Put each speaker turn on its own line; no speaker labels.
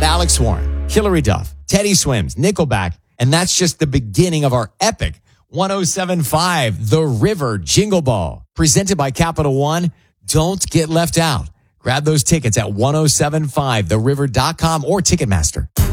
Alex Warren, Hillary Duff, Teddy Swims, Nickelback, and that's just the beginning of our epic 107.5 The River Jingle Ball, presented by Capital One. Don't get left out. Grab those tickets at 1075theriver.com or Ticketmaster.